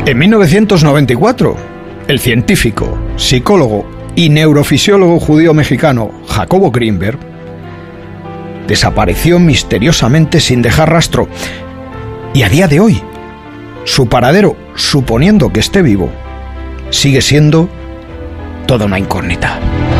En 1994, el científico, psicólogo y neurofisiólogo judío-mexicano Jacobo Greenberg desapareció misteriosamente sin dejar rastro, y a día de hoy, su paradero, suponiendo que esté vivo, sigue siendo toda una incógnita.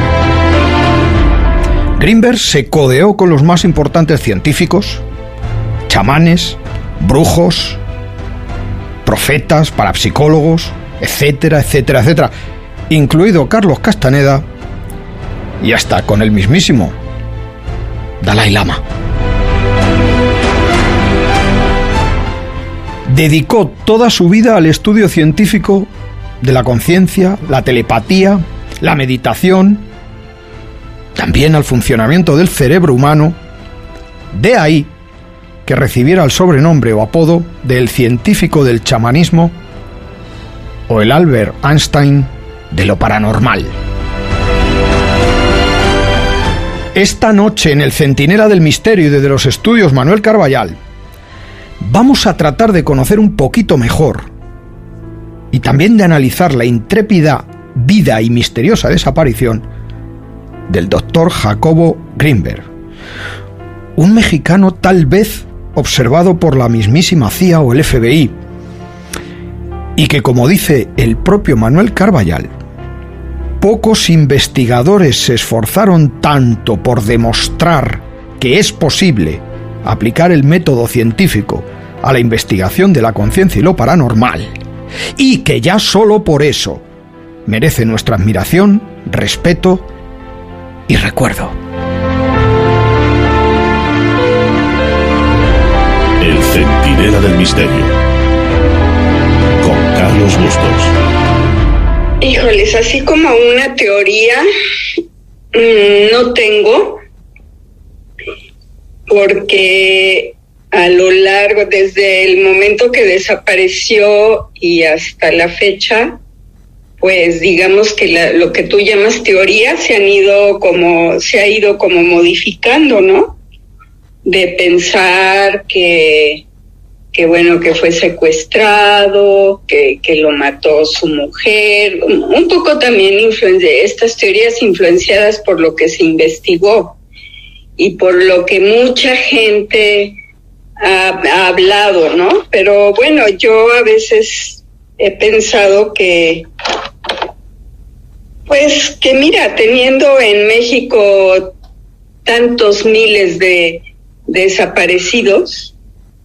Greenberg se codeó con los más importantes científicos, chamanes, brujos, profetas, parapsicólogos, etcétera, etcétera, etcétera, incluido Carlos Castaneda y hasta con el mismísimo Dalai Lama. Dedicó toda su vida al estudio científico de la conciencia, la telepatía, la meditación, también al funcionamiento del cerebro humano. De ahí que recibiera el sobrenombre o apodo del científico del chamanismo o el Albert Einstein de lo paranormal. Esta noche en el Centinela del Misterio y desde los estudios Manuel Carballal vamos a tratar de conocer un poquito mejor y también de analizar la intrépida vida y misteriosa desaparición del doctor Jacobo Greenberg, un mexicano tal vez observado por la mismísima CIA o el FBI, y que, como dice el propio Manuel Carballal, pocos investigadores se esforzaron tanto por demostrar que es posible aplicar el método científico a la investigación de la conciencia y lo paranormal, y que ya solo por eso merece nuestra admiración, respeto y recuerdo. El Centinela del Misterio, con Carlos Bustos. Híjoles, así como una teoría no tengo, porque a lo largo, desde el momento que desapareció y hasta la fecha, pues digamos que lo que tú llamas teoría se ha ido como modificando, ¿no? De pensar que bueno, que fue secuestrado, que lo mató su mujer, un poco también estas teorías influenciadas por lo que se investigó y por lo que mucha gente ha hablado, ¿no? Pero bueno, yo a veces he pensado que mira, teniendo en México tantos miles de desaparecidos,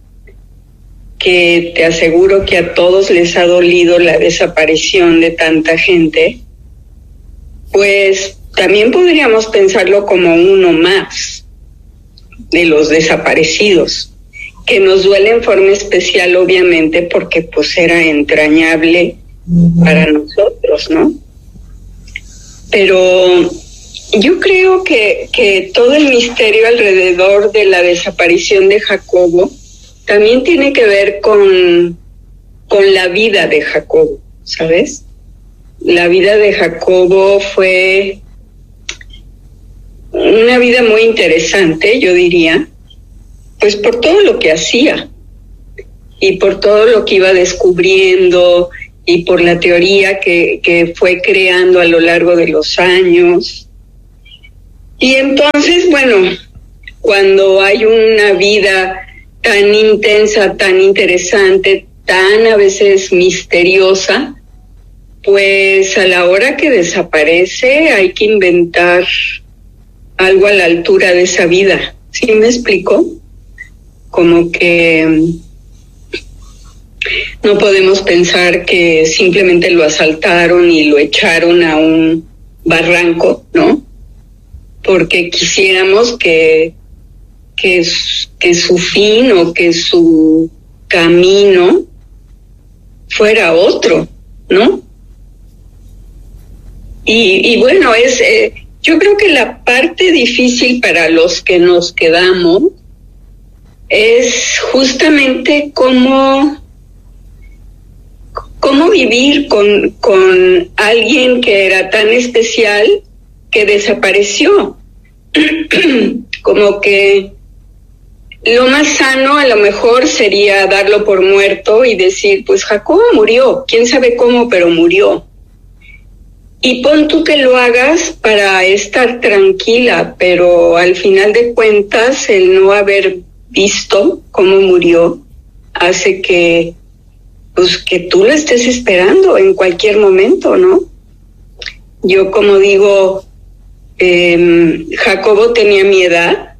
que te aseguro que a todos les ha dolido la desaparición de tanta gente, pues también podríamos pensarlo como uno más de los desaparecidos, que nos duele en forma especial, obviamente, porque pues era entrañable para nosotros, ¿no? Pero yo creo que todo el misterio alrededor de la desaparición de Jacobo también tiene que ver con la vida de Jacobo, ¿sabes? La vida de Jacobo fue una vida muy interesante, yo diría, pues por todo lo que hacía y por todo lo que iba descubriendo y por la teoría que fue creando a lo largo de los años. Y entonces, bueno, cuando hay una vida tan intensa, tan interesante, tan a veces misteriosa, pues a la hora que desaparece hay que inventar algo a la altura de esa vida. ¿Sí me explico? Como que no podemos pensar que simplemente lo asaltaron y lo echaron a un barranco, ¿no? Porque quisiéramos que su fin o que su camino fuera otro, ¿no? Y bueno, yo creo que la parte difícil para los que nos quedamos es justamente cómo vivir con alguien que era tan especial que desapareció. Como que lo más sano a lo mejor sería darlo por muerto y decir, pues Jacobo murió, quién sabe cómo, pero murió. Y pon tú que lo hagas para estar tranquila, pero al final de cuentas el no haber visto cómo murió hace que, pues, que tú lo estés esperando en cualquier momento, ¿no? Yo, como digo, Jacobo tenía mi edad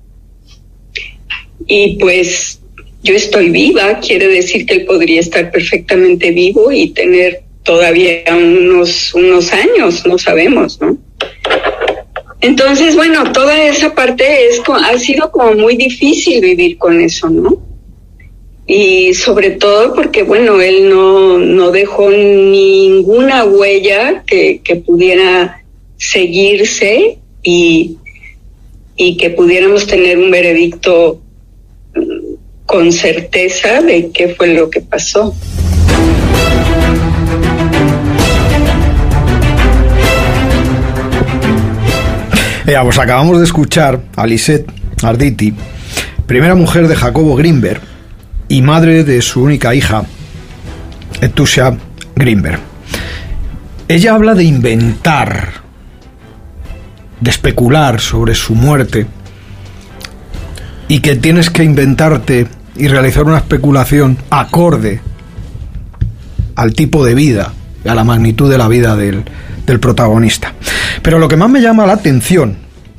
y pues yo estoy viva, quiere decir que él podría estar perfectamente vivo y tener todavía unos años, no sabemos, ¿no? Entonces, bueno, toda esa parte ha sido como muy difícil vivir con eso, ¿no? Y sobre todo porque, bueno, él no dejó ninguna huella que pudiera seguirse y que pudiéramos tener un veredicto con certeza de qué fue lo que pasó. Pues acabamos de escuchar a Lisette Arditi, primera mujer de Jacobo Grinberg y madre de su única hija, Etusia Grinberg. Ella habla de inventar, de especular sobre su muerte, y que tienes que inventarte y realizar una especulación acorde al tipo de vida y a la magnitud de la vida del protagonista. Pero lo que más me llama la atención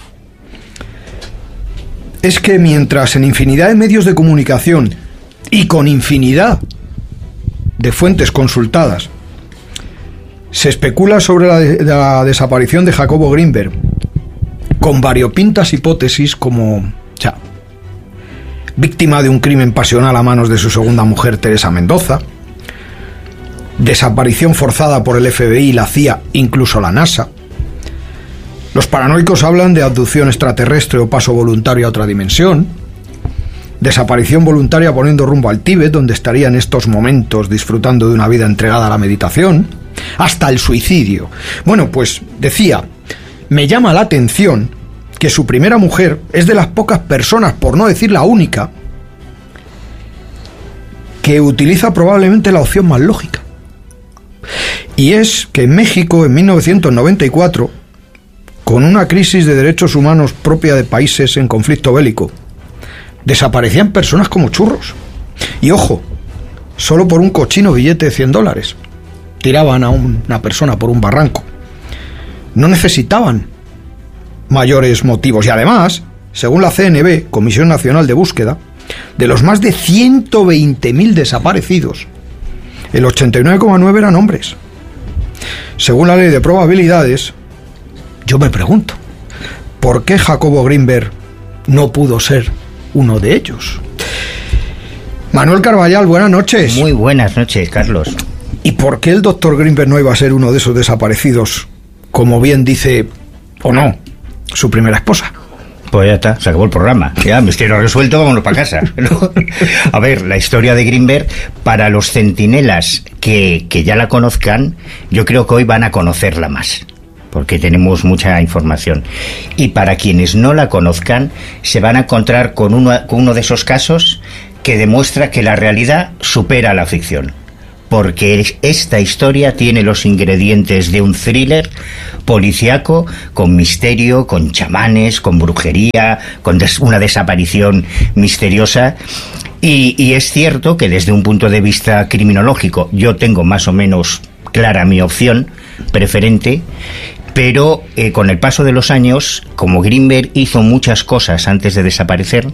es que mientras en infinidad de medios de comunicación y con infinidad de fuentes consultadas se especula sobre la desaparición de Jacobo Grinberg con variopintas hipótesis como víctima de un crimen pasional a manos de su segunda mujer Teresa Mendoza, desaparición forzada por el FBI, la CIA, incluso la NASA. Los paranoicos hablan de abducción extraterrestre o paso voluntario a otra dimensión, desaparición voluntaria poniendo rumbo al Tíbet, donde estaría en estos momentos disfrutando de una vida entregada a la meditación, hasta el suicidio. Bueno, pues decía, me llama la atención que su primera mujer es de las pocas personas, por no decir la única, que utiliza probablemente la opción más lógica. Y es que en México, en 1994, con una crisis de derechos humanos propia de países en conflicto bélico, desaparecían personas como churros. Y ojo, solo por un cochino billete de $100. Tiraban a una persona por un barranco. No necesitaban mayores motivos. Y además, según la CNB, Comisión Nacional de Búsqueda, de los más de 120.000 desaparecidos, el 89,9 eran hombres. Según la ley de probabilidades, yo me pregunto, ¿por qué Jacobo Grinberg no pudo ser uno de ellos? Manuel Carballal, buenas noches. Muy buenas noches, Carlos. ¿Y por qué el doctor Grinberg no iba a ser uno de esos desaparecidos, como bien dice, o no, su primera esposa? Pues ya está, se acabó el programa. Ya, misterio resuelto, vámonos para casa, ¿no? A ver, la historia de Grinberg, para los centinelas que ya la conozcan, yo creo que hoy van a conocerla más, porque tenemos mucha información. Y para quienes no la conozcan, se van a encontrar con uno de esos casos que demuestra que la realidad supera la ficción. Porque esta historia tiene los ingredientes de un thriller policíaco, con misterio, con chamanes, con brujería, con una desaparición misteriosa. Y es cierto que desde un punto de vista criminológico yo tengo más o menos clara mi opción preferente, pero con el paso de los años, como Grinberg hizo muchas cosas antes de desaparecer,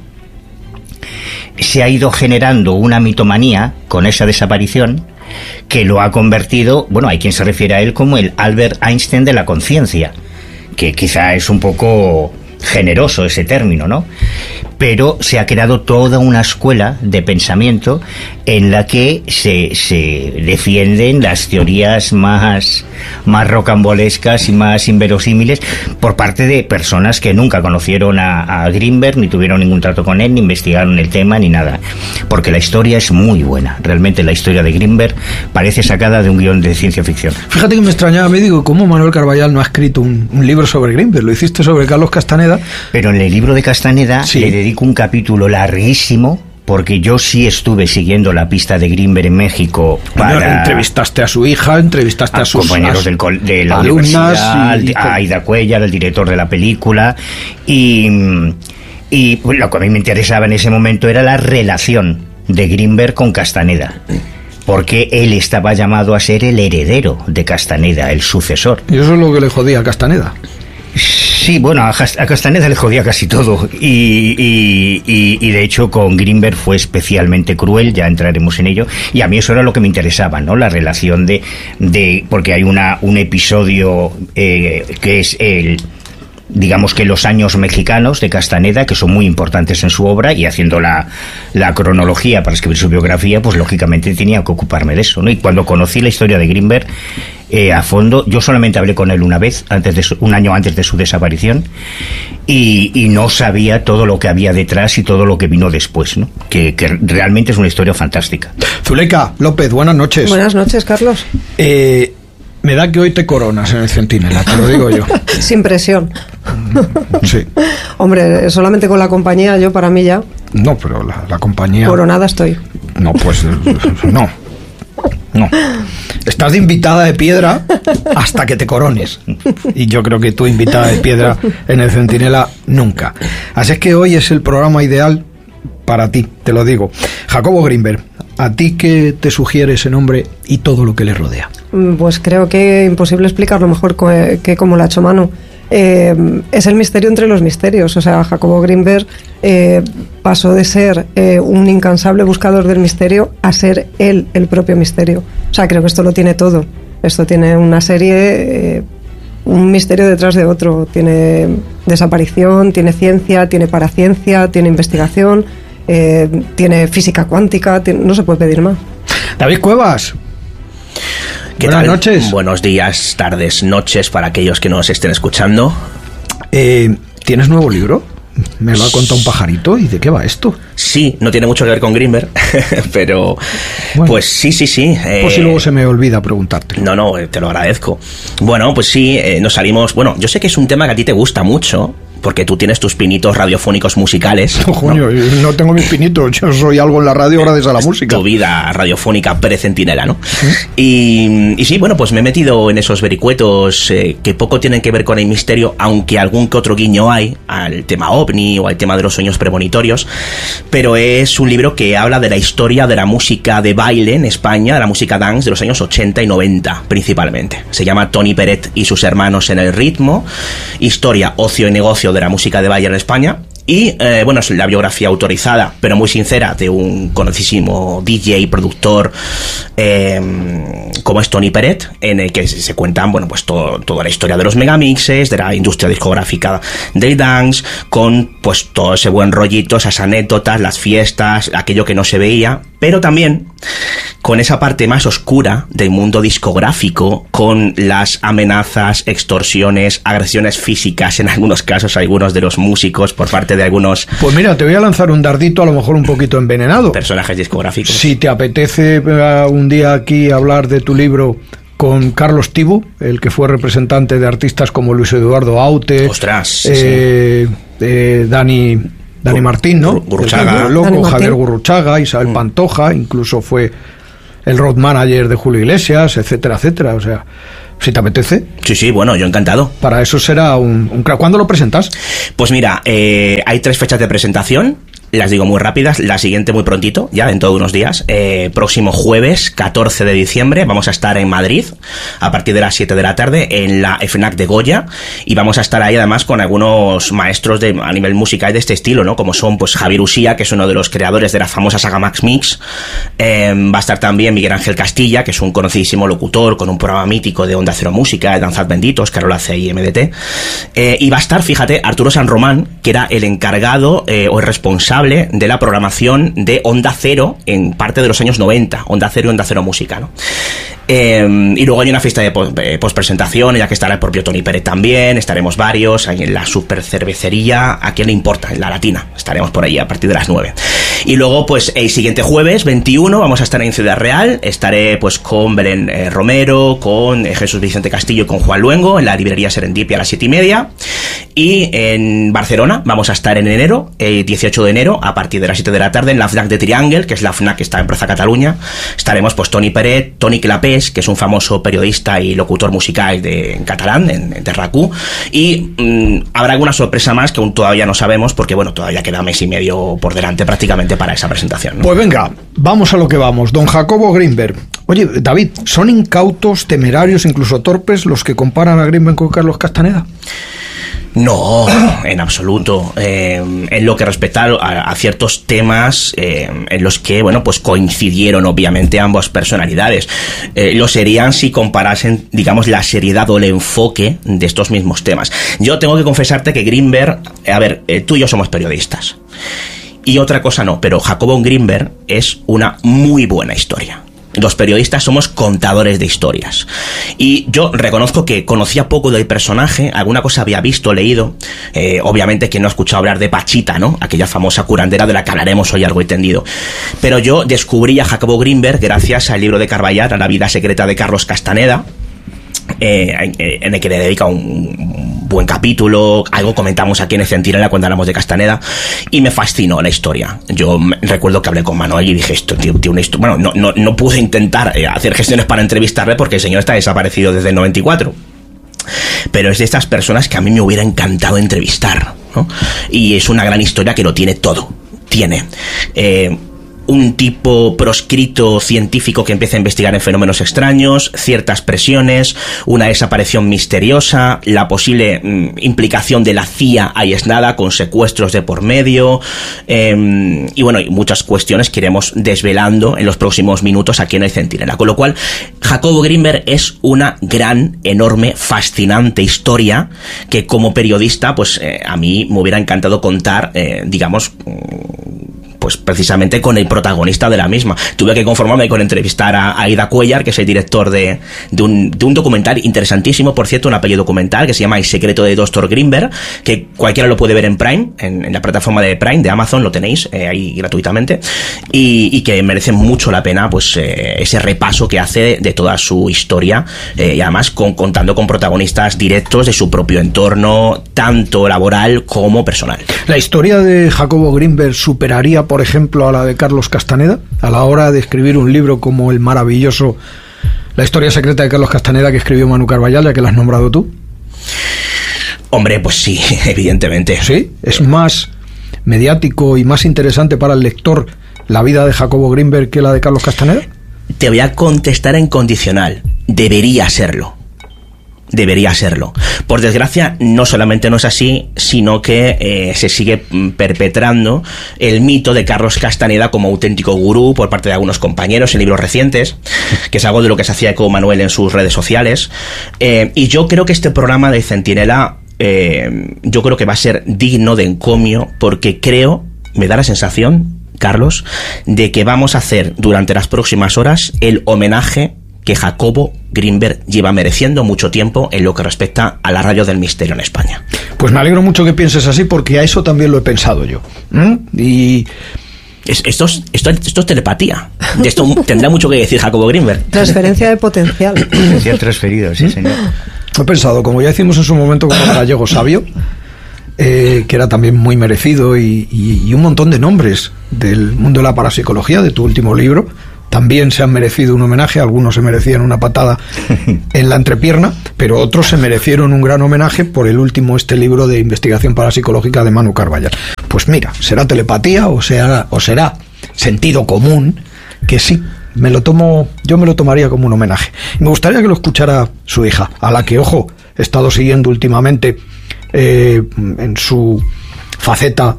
se ha ido generando una mitomanía con esa desaparición que lo ha convertido, bueno, hay quien se refiere a él como el Albert Einstein de la conciencia, que quizá es un poco generoso ese término, ¿no? Pero se ha creado toda una escuela de pensamiento en la que se defienden las teorías más rocambolescas y más inverosímiles por parte de personas que nunca conocieron a Grinberg, ni tuvieron ningún trato con él, ni investigaron el tema, ni nada. Porque la historia es muy buena. Realmente la historia de Grinberg parece sacada de un guión de ciencia ficción. Fíjate que me extrañaba, me digo, ¿cómo Manuel Carballal no ha escrito un libro sobre Grinberg? Lo hiciste sobre Carlos Castaneda. Pero en el libro de Castaneda le dedico un capítulo larguísimo, porque yo sí estuve siguiendo la pista de Grinberg en México. Entrevistaste a su hija, entrevistaste a sus compañeros de la alumnas, a Aida Cuellar, el director de la película, y pues, lo que a mí me interesaba en ese momento era la relación de Grinberg con Castaneda, porque él estaba llamado a ser el heredero de Castaneda, el sucesor. Y eso es lo que le jodía a Castaneda. Sí, bueno, a Castaneda le jodía casi todo, y de hecho con Grinberg fue especialmente cruel, ya entraremos en ello, y a mí eso era lo que me interesaba, ¿no? La relación de porque hay un episodio que es digamos que los años mexicanos de Castaneda, que son muy importantes en su obra, y haciendo la cronología para escribir su biografía, pues lógicamente tenía que ocuparme de eso, ¿no? Y cuando conocí la historia de Grinberg a fondo, yo solamente hablé con él una vez, un año antes de su desaparición, y no sabía todo lo que había detrás y todo lo que vino después, ¿no? Que realmente es una historia fantástica. Zuleika López, buenas noches. Buenas noches, Carlos. Me da que hoy te coronas en el Centinela, te lo digo yo. Sin presión. Sí. Hombre, solamente con la compañía, yo para mí ya. No, pero la compañía... Coronada estoy. No, pues no. Estás de invitada de piedra hasta que te corones. Y yo creo que tú invitada de piedra en el Centinela nunca. Así es que hoy es el programa ideal para ti, te lo digo. Jacobo Grinberg, ¿a ti qué te sugiere ese nombre y todo lo que le rodea? Pues creo que imposible explicarlo mejor que como lo ha hecho Manu. Es el misterio entre los misterios. O sea, Jacobo Grinberg pasó de ser un incansable buscador del misterio a ser él el propio misterio. O sea, creo que esto lo tiene todo. Esto tiene una serie, un misterio detrás de otro. Tiene desaparición, tiene ciencia, tiene paraciencia, tiene investigación, tiene física cuántica, no se puede pedir más. David Cuevas, Buenas noches. Buenos días, tardes, noches para aquellos que nos estén escuchando. ¿Tienes nuevo libro? Me lo ha contado un pajarito. ¿Y de qué va esto? Sí, no tiene mucho que ver con Grinberg, pero bueno, pues sí. Pues si luego se me olvida preguntarte. No, te lo agradezco. Bueno, pues sí, nos salimos... Bueno, yo sé que es un tema que a ti te gusta mucho, porque tú tienes tus pinitos radiofónicos musicales. No tengo mis pinitos, yo soy algo en la radio gracias a la música. Tu vida radiofónica pre-Centinela, ¿no? ¿Sí? Y sí, bueno, pues me he metido en esos vericuetos que poco tienen que ver con el misterio, aunque algún que otro guiño hay al tema OVNI o al tema de los sueños premonitorios, pero es un libro que habla de la historia de la música de baile en España, de la música dance de los años 80 y 90 principalmente. Se llama Toni Peret y sus hermanos en el ritmo, historia, ocio y negocio de la música de baile en España. Y bueno, es la biografía autorizada, pero muy sincera, de un conocidísimo DJ y productor como es Toni Peret, en el que se cuentan, bueno, pues toda la historia de los megamixes, de la industria discográfica del dance, con pues todo ese buen rollito, esas anécdotas, las fiestas, aquello que no se veía, pero también con esa parte más oscura del mundo discográfico, con las amenazas, extorsiones, agresiones físicas en algunos casos, algunos de los músicos por parte de algunos... Pues mira, te voy a lanzar un dardito a lo mejor un poquito envenenado. Personajes discográficos. Si te apetece un día aquí hablar de tu libro con Carlos Tibu, el que fue representante de artistas como Luis Eduardo Aute, ostras, Dani Martín, ¿no? Gurruchaga, loco, Javier Gurruchaga, Isabel Pantoja, incluso fue el road manager de Julio Iglesias, etcétera, etcétera. O sea, si te apetece. Sí, bueno, yo encantado. Para eso será un... ¿Cuándo lo presentas? Pues mira, hay 3 fechas de presentación. Las digo muy rápidas, la siguiente muy prontito, ya dentro de unos días. Próximo jueves 14 de diciembre vamos a estar en Madrid a partir de las 7 de la tarde en la FNAC de Goya, y vamos a estar ahí además con algunos maestros a nivel musical de este estilo, ¿no? Como son pues Javier Usía, que es uno de los creadores de la famosa saga Max Mix. Va a estar también Miguel Ángel Castilla, que es un conocidísimo locutor con un programa mítico de Onda Cero Música, de Danzad Benditos, que ahora lo hace IMDT. Y va a estar, fíjate, Arturo San Román, que era el encargado o el responsable de la programación de Onda Cero en parte de los años 90, Onda Cero y Onda Cero Música, ¿no? Y luego hay una fiesta de postpresentación, ya que estará el propio Toni Peret también, estaremos varios, ahí en la super cervecería, ¿a quién le importa? En la Latina, estaremos por ahí a partir de las 9. Y luego, pues el siguiente jueves, 21, vamos a estar en Ciudad Real. Estaré pues con Belén Romero, con Jesús Vicente Castillo y con Juan Luengo en la librería Serendipia a las 7:30. Y en Barcelona vamos a estar en enero, 18 de enero, a partir de las 7 de la tarde en la FNAC de Triangle, que es la FNAC que está en Plaza Cataluña. Estaremos pues Toni Peret, Toni Clapés, que es un famoso periodista y locutor musical en catalán, de RAC1. Y habrá alguna sorpresa más que aún todavía no sabemos, porque bueno, todavía queda mes y medio por delante prácticamente para esa presentación, ¿no? Pues venga, vamos a lo que vamos. Don Jacobo Grinberg. Oye, David, ¿son incautos, temerarios, incluso torpes los que comparan a Grinberg con Carlos Castaneda? No, en absoluto. En lo que respecta a ciertos temas en los que, bueno, pues coincidieron obviamente ambas personalidades. Lo serían si comparasen, digamos, la seriedad o el enfoque de estos mismos temas. Yo tengo que confesarte que Grinberg, a ver, tú y yo somos periodistas. Y otra cosa no, pero Jacobo Grinberg es una muy buena historia. Los periodistas somos contadores de historias. Y yo reconozco que conocía poco del personaje, alguna cosa había visto, leído. Obviamente quien no ha escuchado hablar de Pachita, ¿no? Aquella famosa curandera de la que hablaremos hoy largo y tendido. Pero yo descubrí a Jacobo Grinberg gracias al libro de Carballar, A la vida secreta de Carlos Castaneda, en el que le dedica un buen capítulo. Algo comentamos aquí en el Centinela cuando hablamos de Castaneda, y me fascinó la historia. Yo recuerdo que hablé con Manuel y dije, esto tío, una historia. Bueno, no pude intentar hacer gestiones para entrevistarle porque el señor está desaparecido desde el 94. Pero es de estas personas que a mí me hubiera encantado entrevistar, ¿no? Y es una gran historia que lo tiene todo. Tiene un tipo proscrito científico que empieza a investigar en fenómenos extraños, ciertas presiones, una desaparición misteriosa, la posible implicación de la CIA aislada con secuestros de por medio, y bueno, y muchas cuestiones que iremos desvelando en los próximos minutos aquí en el Centinela. Con lo cual, Jacobo Grinberg es una gran, enorme, fascinante historia que como periodista, pues a mí me hubiera encantado contar, digamos, pues precisamente con el protagonista de la misma. Tuve que conformarme con entrevistar a Aida Cuellar, que es el director de un documental interesantísimo, por cierto, una peli documental que se llama El secreto de Dr. Grinberg, que cualquiera lo puede ver en Prime, en la plataforma de Prime, de Amazon, lo tenéis ahí gratuitamente, y que merece mucho la pena pues ese repaso que hace de toda su historia, y además contando con protagonistas directos de su propio entorno, tanto laboral como personal. ¿La historia de Jacobo Grinberg superaría, por ejemplo, a la de Carlos Castaneda a la hora de escribir un libro como el maravilloso La historia secreta de Carlos Castaneda que escribió Manu Carballal, ya que la has nombrado tú? Hombre, pues sí, evidentemente. ¿Sí? ¿Es más mediático y más interesante para el lector la vida de Jacobo Grinberg que la de Carlos Castaneda? Te voy a contestar en condicional. Debería serlo. Debería serlo. Por desgracia, no solamente no es así, sino que se sigue perpetrando el mito de Carlos Castaneda como auténtico gurú por parte de algunos compañeros en libros recientes, que es algo de lo que se hacía eco Manuel en sus redes sociales. Y yo creo que este programa de Centinela, yo creo que va a ser digno de encomio, porque creo, me da la sensación, Carlos, de que vamos a hacer durante las próximas horas el homenaje que Jacobo Grinberg lleva mereciendo mucho tiempo en lo que respecta a la radio del misterio en España. Pues me alegro mucho que pienses así, porque a eso también lo he pensado yo. Y esto es telepatía. De esto tendrá mucho que decir Jacobo Grinberg. Transferencia de potencial. Potencial transferido, sí, señor. He pensado, como ya hicimos en su momento con el gallego sabio, que era también muy merecido, y un montón de nombres del mundo de la parapsicología, de tu último libro, también se han merecido un homenaje. Algunos se merecían una patada en la entrepierna, pero otros se merecieron un gran homenaje por el último libro de investigación parapsicológica de Manu Carballal. Pues mira, será telepatía o será sentido común, que sí, yo me lo tomaría como un homenaje. Me gustaría que lo escuchara su hija, a la que, ojo, he estado siguiendo últimamente en su faceta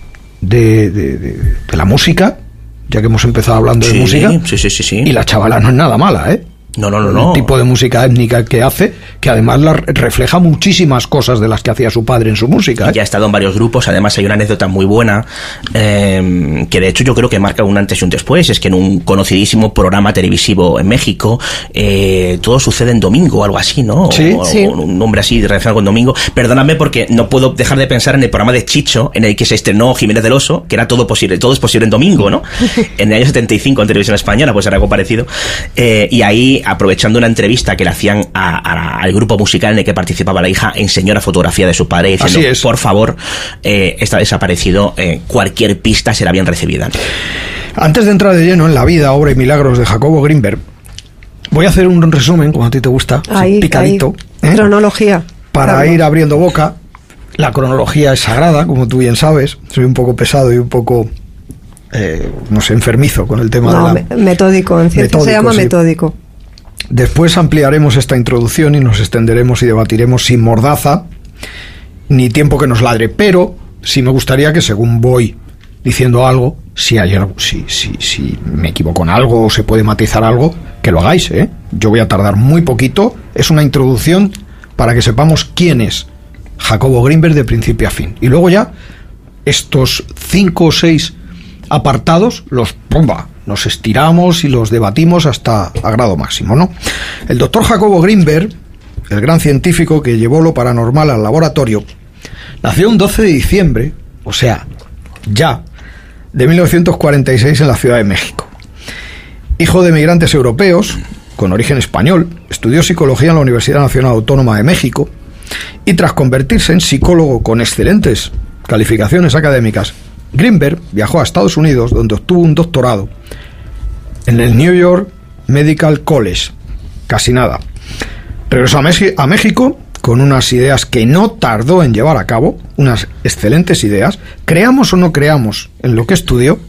de la música, ya que hemos empezado hablando de música. Sí. Y la chavala no es nada mala, ¿eh? No. El tipo de música étnica que hace, que además refleja muchísimas cosas de las que hacía su padre en su música. Ya ha estado en varios grupos, además hay una anécdota muy buena, que de hecho yo creo que marca un antes y un después, es que en un conocidísimo programa televisivo en México, todo sucede en domingo o algo así, ¿no? Sí. Un nombre así relacionado con domingo. Perdóname porque no puedo dejar de pensar en el programa de Chicho, en el que se estrenó Jiménez del Oso, que era todo es posible en domingo, ¿no? En el año 75 en televisión española, pues era algo parecido. Y ahí, aprovechando una entrevista que le hacían al grupo musical en el que participaba la hija, enseñó la fotografía de su padre diciendo, por favor, está desaparecido, cualquier pista será bien recibida. Antes de entrar de lleno en la vida, obra y milagros de Jacobo Grinberg, voy a hacer un resumen, como a ti te gusta, picadito. Cronología. Para ir abriendo boca. La cronología es sagrada, como tú bien sabes. Soy un poco pesado y un poco, no sé, enfermizo con el tema de la... Metódico, en ciencia se llama metódico. Después ampliaremos esta introducción y nos extenderemos y debatiremos sin mordaza ni tiempo que nos ladre, pero sí me gustaría que según voy diciendo algo, si hay algo, si me equivoco en algo o se puede matizar algo, que lo hagáis, ¿eh? Yo voy a tardar muy poquito, es una introducción para que sepamos quién es Jacobo Grinberg de principio a fin. Y luego ya estos 5 o 6 apartados nos estiramos y los debatimos hasta a grado máximo, ¿no? El doctor Jacobo Grinberg, el gran científico que llevó lo paranormal al laboratorio, nació un 12 de diciembre, o sea, ya, de 1946 en la Ciudad de México. Hijo de migrantes europeos, con origen español, estudió psicología en la Universidad Nacional Autónoma de México y tras convertirse en psicólogo con excelentes calificaciones académicas, Grinberg viajó a Estados Unidos, donde obtuvo un doctorado en el New York Medical College. Casi nada. Regresó a México con unas ideas que no tardó en llevar a cabo, unas excelentes ideas. Creamos o no creamos en lo que estudió,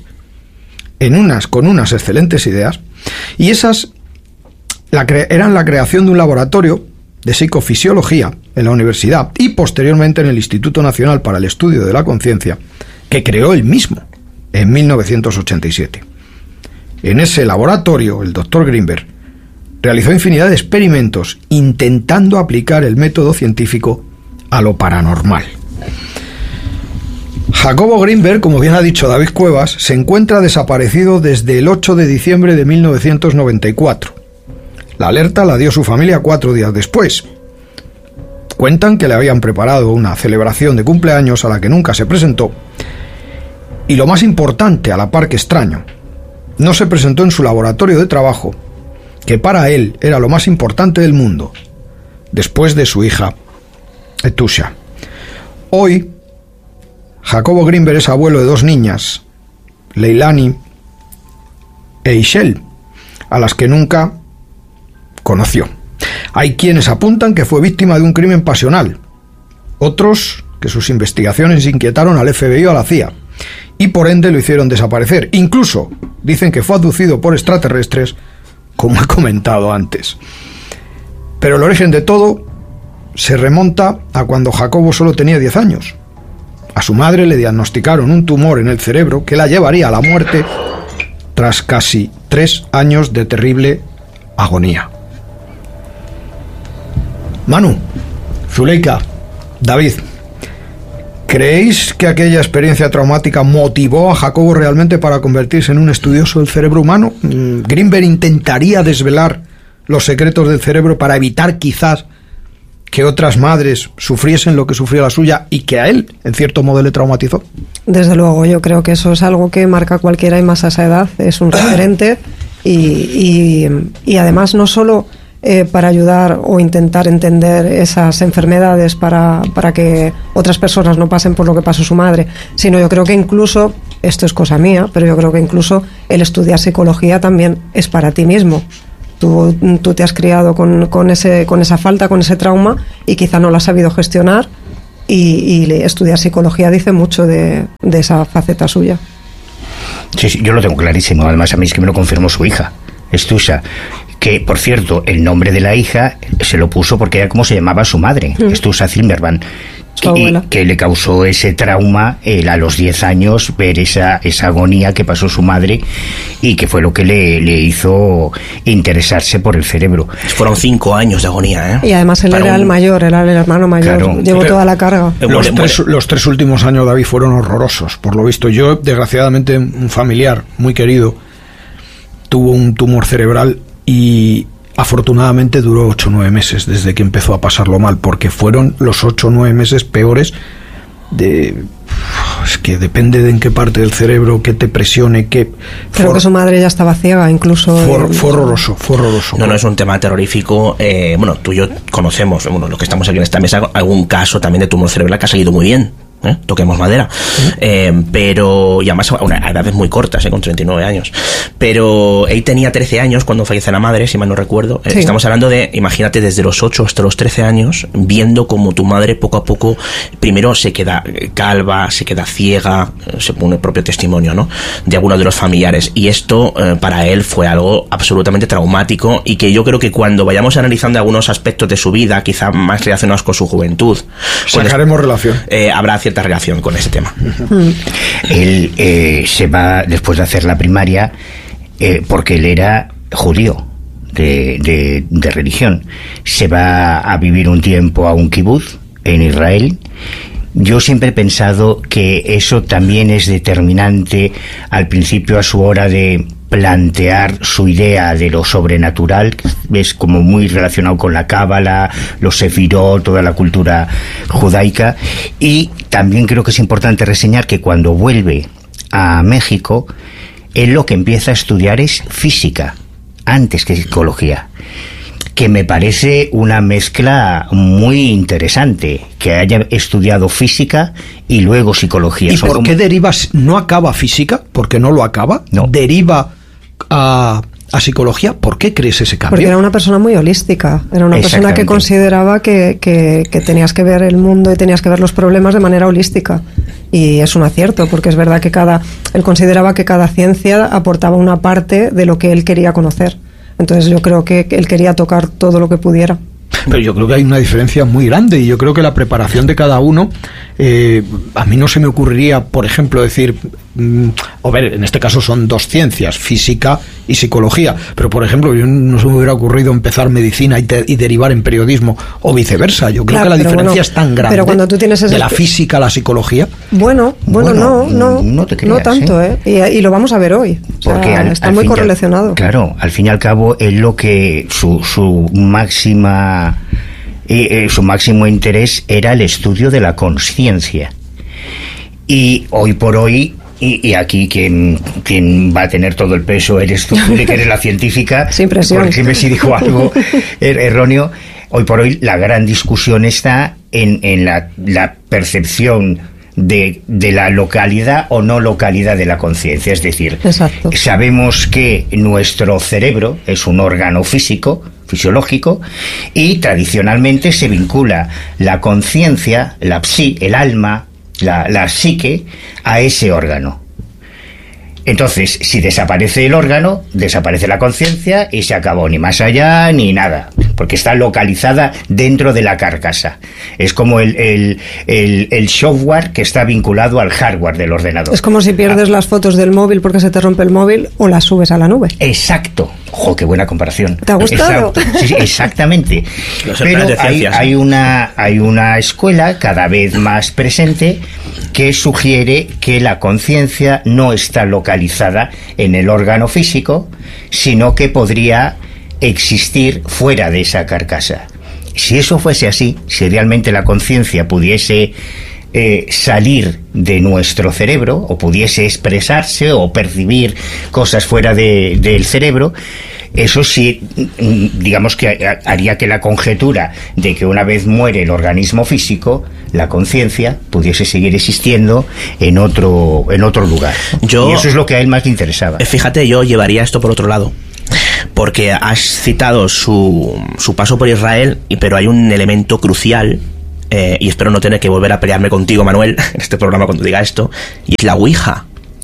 con unas excelentes ideas, y esas eran la creación de un laboratorio de psicofisiología en la universidad y posteriormente en el Instituto Nacional para el Estudio de la Conciencia, que creó él mismo en 1987. En ese laboratorio, el doctor Grinberg realizó infinidad de experimentos intentando aplicar el método científico a lo paranormal. Jacobo Grinberg, como bien ha dicho David Cuevas, se encuentra desaparecido desde el 8 de diciembre de 1994. La alerta la dio su familia 4 días después. Cuentan que le habían preparado una celebración de cumpleaños a la que nunca se presentó. Y lo más importante, a la par que extraño, no se presentó en su laboratorio de trabajo, que para él era lo más importante del mundo, después de su hija, Etusha. Hoy, Jacobo Grinberg es abuelo de 2 niñas, Leilani e Ishel, a las que nunca conoció. Hay quienes apuntan que fue víctima de un crimen pasional, otros que sus investigaciones inquietaron al FBI o a la CIA, y por ende lo hicieron desaparecer. Incluso dicen que fue abducido por extraterrestres, como he comentado antes. Pero el origen de todo se remonta a cuando Jacobo solo tenía 10 años. A su madre le diagnosticaron un tumor en el cerebro que la llevaría a la muerte tras casi 3 años de terrible agonía. Manu, Zuleika, David, ¿creéis que aquella experiencia traumática motivó a Jacobo realmente para convertirse en un estudioso del cerebro humano? ¿Grinberg intentaría desvelar los secretos del cerebro para evitar quizás que otras madres sufriesen lo que sufrió la suya y que a él, en cierto modo, le traumatizó? Desde luego, yo creo que eso es algo que marca a cualquiera y más a esa edad. Es un referente y además no solo para ayudar o intentar entender esas enfermedades para que otras personas no pasen por lo que pasó su madre, sino yo creo que incluso, esto es cosa mía, pero yo creo que incluso el estudiar psicología también es para ti mismo. Tú te has criado con esa falta, con ese trauma, y quizá no lo has sabido gestionar, y estudiar psicología dice mucho de esa faceta suya. Sí, yo lo tengo clarísimo. Además, a mí es que me lo confirmó su hija, Estusa. que, por cierto, el nombre de la hija se lo puso porque era como se llamaba su madre, Stüßa Zimmermann, y que le causó ese trauma a los 10 años ver esa agonía que pasó su madre, y que fue lo que le hizo interesarse por el cerebro. Fueron 5 años de agonía, ¿eh? Y además él era el mayor, era el hermano mayor, claro, llevó toda la carga. Los tres últimos años, David, fueron horrorosos, por lo visto. Yo, desgraciadamente, un familiar muy querido tuvo un tumor cerebral y afortunadamente duró 8 o 9 meses desde que empezó a pasarlo mal, porque fueron los 8 o 9 meses peores. Es que depende de en qué parte del cerebro, que te presione, que... Creo que su madre ya estaba ciega, incluso... Fue horroroso. No, es un tema terrorífico. Bueno, tú y yo conocemos, bueno, los que estamos aquí en esta mesa, algún caso también de tumor cerebral que ha salido muy bien. Toquemos madera, pero y además a edades muy cortas, con 39 años, pero él tenía 13 años cuando fallece la madre, si mal no recuerdo. Sí. Estamos hablando de, imagínate, desde los 8 hasta los 13 años, viendo como tu madre poco a poco primero se queda calva, se queda ciega, según el propio testimonio, ¿no?, de algunos de los familiares, y esto para él fue algo absolutamente traumático, y que yo creo que cuando vayamos analizando algunos aspectos de su vida, quizá más relacionados con su juventud, sacaremos relación, habrá cierta relación con ese tema. Él se va después de hacer la primaria, porque él era judío de religión. Se va a vivir un tiempo a un kibutz en Israel. Yo siempre he pensado que eso también es determinante al principio a su hora de plantear su idea de lo sobrenatural, que es como muy relacionado con la cábala, los sefirot, toda la cultura judaica. Y también creo que es importante reseñar que cuando vuelve a México, él lo que empieza a estudiar es física, antes que psicología, que me parece una mezcla muy interesante, que haya estudiado física y luego psicología. ¿Y por qué derivas? ¿No acaba física? ¿Porque no lo acaba? No. ¿Deriva a psicología? ¿Por qué crees ese cambio? Porque era una persona muy holística, era una persona que consideraba que tenías que ver el mundo y tenías que ver los problemas de manera holística, y es un acierto, porque es verdad que él consideraba que cada ciencia aportaba una parte de lo que él quería conocer. Entonces yo creo que él quería tocar todo lo que pudiera. Pero yo creo que hay una diferencia muy grande, y yo creo que la preparación de cada uno, a mí no se me ocurriría, por ejemplo, decir, en este caso son dos ciencias, física y psicología, pero por ejemplo, yo no se me hubiera ocurrido empezar medicina y derivar en periodismo, o viceversa. Yo creo que la diferencia es tan grande, pero cuando tú tienes de la física a la psicología. No te creas, no tanto, y lo vamos a ver hoy. Porque está muy correlacionado. Claro, al fin y al cabo, es lo que su máximo interés era el estudio de la conciencia. Y hoy por hoy, y aquí quien va a tener todo el peso eres tú, que eres la científica. Sin presión. Corrígeme si dijo algo erróneo. Hoy por hoy la gran discusión está en la percepción de la localidad o no localidad de la conciencia. Es decir, exacto, sabemos que nuestro cerebro es un órgano fisiológico, y tradicionalmente se vincula la conciencia, el alma, la psique, a ese órgano. Entonces, si desaparece el órgano, desaparece la conciencia y se acabó, ni más allá ni nada, porque está localizada dentro de la carcasa. Es como el software que está vinculado al hardware del ordenador. Es como si pierdes las fotos del móvil porque se te rompe el móvil, o las subes a la nube. Exacto. ¡Jo, qué buena comparación! ¿Te ha gustado? Sí, exactamente. Pero hay una escuela cada vez más presente que sugiere que la conciencia no está localizada en el órgano físico, sino que podría existir fuera de esa carcasa. Si eso fuese así, si realmente la conciencia pudiese salir de nuestro cerebro, o pudiese expresarse o percibir cosas fuera del cerebro, eso sí, digamos que haría que la conjetura de que una vez muere el organismo físico, la conciencia pudiese seguir existiendo en otro lugar. Y eso es lo que a él más le interesaba. Fíjate, yo llevaría esto por otro lado, porque has citado su paso por Israel, pero hay un elemento crucial, y espero no tener que volver a pelearme contigo, Manuel, en este programa cuando diga esto, y es la Ouija.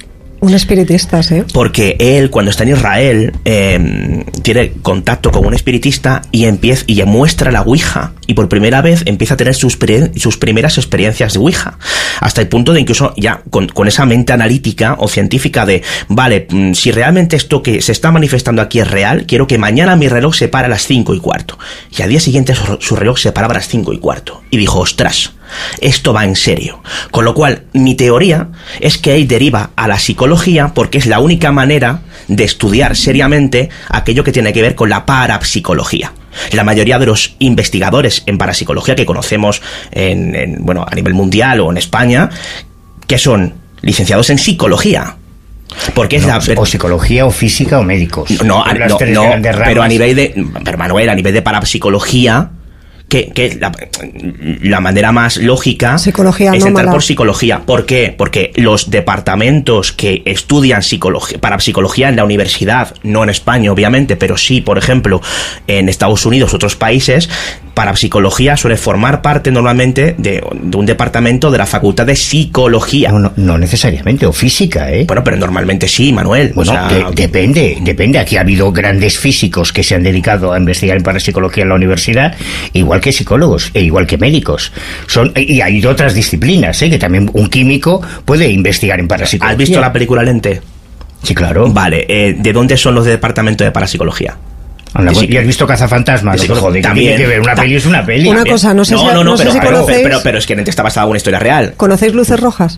Un espiritista, sí. Porque él, cuando está en Israel, tiene contacto con un espiritista y le muestra la Ouija. Y por primera vez empieza a tener sus primeras experiencias de Ouija. Hasta el punto de incluso ya con esa mente analítica o científica de, vale, si realmente esto que se está manifestando aquí es real, quiero que mañana mi reloj se pare a las 5:15. Y al día siguiente su reloj se paraba a las 5:15. Y dijo, ostras, esto va en serio. Con lo cual, mi teoría es que él deriva a la psicología porque es la única manera de estudiar seriamente aquello que tiene que ver con la parapsicología. La mayoría de los investigadores en parapsicología que conocemos bueno, a nivel mundial o en España, que son licenciados en psicología. Porque es o psicología o física o médicos. Pero a nivel de... Pero Manuel, a nivel de parapsicología... Que es la manera más lógica psicología es entrar anómala. por psicología. ¿Por qué? Porque los departamentos que estudian parapsicología en la universidad, no en España obviamente, pero sí, por ejemplo, en Estados Unidos, otros países, parapsicología suele formar parte normalmente de un departamento de la facultad de psicología. No necesariamente, o física, ¿eh? Bueno, pero normalmente sí, Manuel. Bueno, o sea, depende. Aquí ha habido grandes físicos que se han dedicado a investigar en parapsicología en la universidad, igual que psicólogos e igual que médicos. Y hay otras disciplinas, que también un químico puede investigar en parapsicología. ¿Has visto la película Lente? Sí, claro. Vale, ¿de dónde son los departamentos de parapsicología? ¿Y has visto Cazafantasmas? Sí, Joder, también. Tiene que ver, una peli es una peli. Una cosa, no sé si conocéis... Pero es que Lente está basada en una historia real. ¿Conocéis Luces Rojas?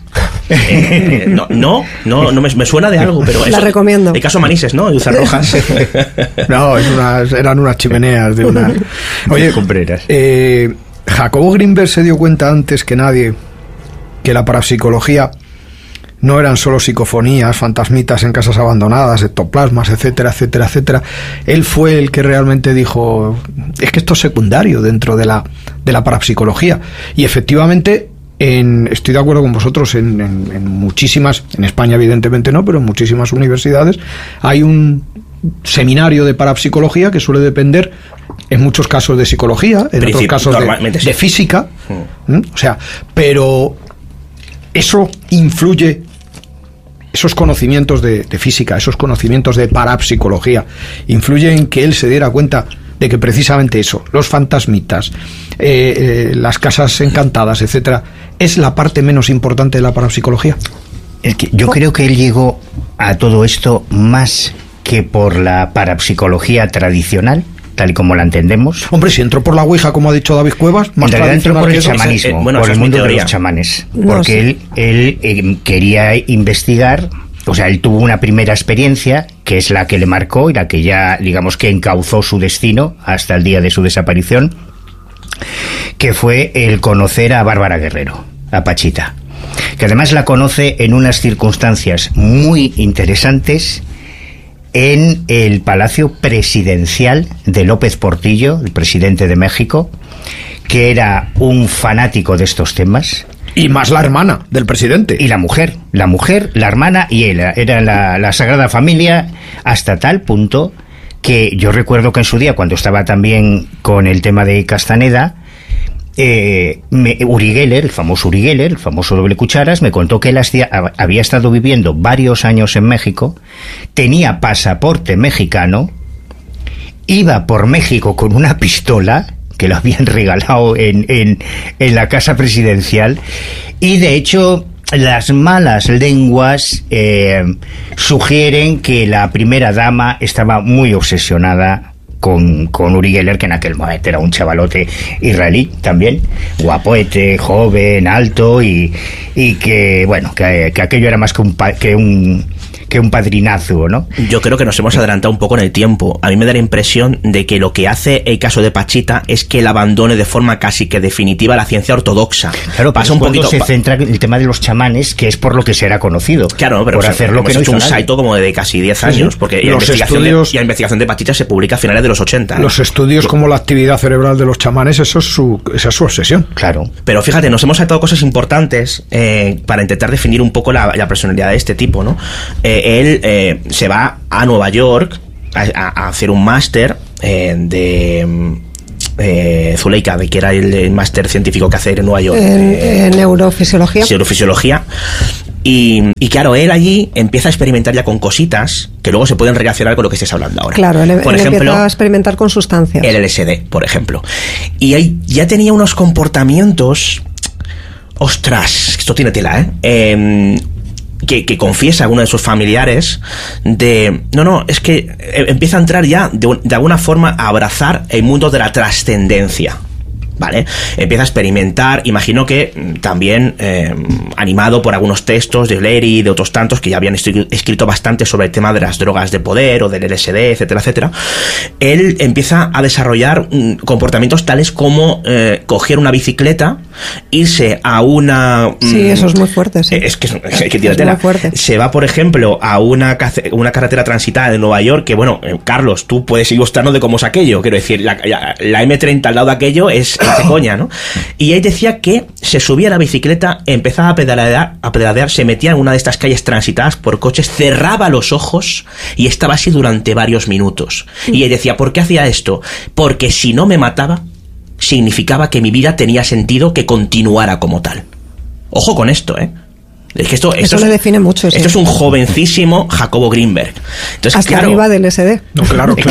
No, me suena de algo, pero... La recomiendo. El caso Manises, ¿no? Luces Rojas. No, eran unas chimeneas de una... Oye, Jacobo Greenberg se dio cuenta antes que nadie que la parapsicología no eran solo psicofonías, fantasmitas en casas abandonadas, ectoplasmas, etcétera, etcétera, etcétera. Él fue el que realmente dijo, es que esto es secundario dentro de la parapsicología. Y efectivamente, estoy de acuerdo con vosotros, en muchísimas, en España evidentemente no, pero en muchísimas universidades hay un seminario de parapsicología que suele depender en muchos casos de psicología, en otros casos de física, o sea, pero eso influye, esos conocimientos de física, esos conocimientos de parapsicología, influye en que él se diera cuenta de que precisamente eso, los fantasmitas, las casas encantadas, etcétera, es la parte menos importante de la parapsicología. Yo creo que él llegó a todo esto más que por la parapsicología tradicional, tal y como la entendemos. Hombre, si entró por la Ouija, como ha dicho David Cuevas, más en realidad entró por el chamanismo, por el mundo de los chamanes, porque él quería investigar, o sea, él tuvo una primera experiencia que es la que le marcó y la que ya, digamos, que encauzó su destino hasta el día de su desaparición, que fue el conocer a Bárbara Guerrero, a Pachita, que además la conoce en unas circunstancias muy interesantes en el Palacio Presidencial de López Portillo, el presidente de México, que era un fanático de estos temas. Y más la hermana del presidente. Y la mujer, la hermana y él. Era la Sagrada Familia, hasta tal punto que yo recuerdo que en su día, cuando estaba también con el tema de Castaneda, Uri Geller, el famoso doble cucharas, me contó que él había estado viviendo varios años en México, tenía pasaporte mexicano, iba por México con una pistola que lo habían regalado en la casa presidencial, y de hecho las malas lenguas sugieren que la primera dama estaba muy obsesionada con Uri Geller, que en aquel momento era un chavalote israelí también, guapoete, joven, alto, y que, bueno, que aquello era más que un padrinazo, ¿no? Yo creo que nos hemos adelantado un poco en el tiempo. A mí me da la impresión de que lo que hace el caso de Pachita es que él abandone de forma casi que definitiva la ciencia ortodoxa. Claro, pasa un poquito. Se centra en el tema de los chamanes, que es por lo que será conocido. Claro, pero por hacer lo que no hizo un salto como de casi 10 años, porque la investigación de Pachita se publica a finales de los 80. Los estudios como la actividad cerebral de los chamanes, esa es su obsesión. Claro. Pero fíjate, nos hemos saltado cosas importantes para intentar definir un poco la personalidad de este tipo, ¿no? Él se va a Nueva York a hacer un máster de Zuleika, de que era el máster científico que hace en Nueva York. En neurofisiología. Neurofisiología. Y claro, él allí empieza a experimentar ya con cositas que luego se pueden relacionar con lo que estés hablando ahora. Claro, él por ejemplo, empieza a experimentar con sustancias. El LSD, por ejemplo. Y ahí ya tenía unos comportamientos... Ostras, esto tiene tela, que confiesa a uno de sus familiares de... No, es que empieza a entrar ya de alguna forma a abrazar el mundo de la trascendencia. ¿Vale? Empieza a experimentar, imagino que también animado por algunos textos de Leary y de otros tantos que ya habían escrito bastante sobre el tema de las drogas de poder o del LSD, etcétera, etcétera. Él empieza a desarrollar comportamientos tales como coger una bicicleta, irse a una... Sí, eso es muy fuerte, sí. Es que tiene tela. Muy fuerte. Se va, por ejemplo, a una carretera transitada de Nueva York, que bueno, Carlos, tú puedes ilustrarnos de cómo es aquello, quiero decir, la M30 al lado de aquello es de coña, ¿no? Y él decía que se subía a la bicicleta, empezaba a pedalear, se metía en una de estas calles transitadas por coches, cerraba los ojos y estaba así durante varios minutos. Y él decía, ¿por qué hacía esto? Porque si no me mataba, significaba que mi vida tenía sentido que continuara como tal. Ojo con esto, ¿eh? Es que eso le define mucho. Esto es un jovencísimo Jacobo Greenberg. Entonces, hasta arriba del SD. No, claro. Es